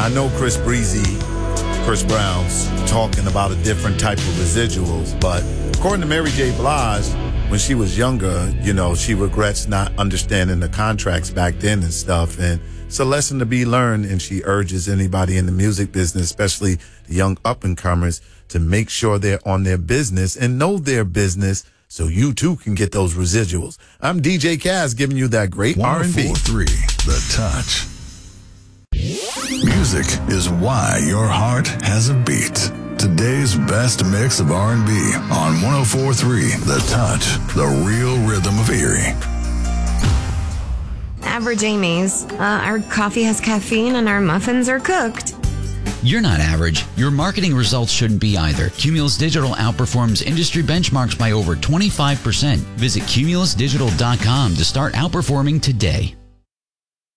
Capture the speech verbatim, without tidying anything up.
Now, I know Chris Breezy, Chris Brown's talking about a different type of residuals, but according to Mary J. Blige, when she was younger, you know, she regrets not understanding the contracts back then and stuff, and it's a lesson to be learned, and she urges anybody in the music business, especially the young up-and-comers, to make sure they're on their business and know their business so you, too, can get those residuals. I'm D J Kaz giving you that great R and B. one oh four three The Touch. Music is why your heart has a beat. Today's best mix of R and B on one oh four three The Touch, the real rhythm of Erie. Average Amy's. Uh, our coffee has caffeine and our muffins are cooked. You're not average. Your marketing results shouldn't be either. Cumulus Digital outperforms industry benchmarks by over twenty-five percent. Visit cumulus digital dot com to start outperforming today.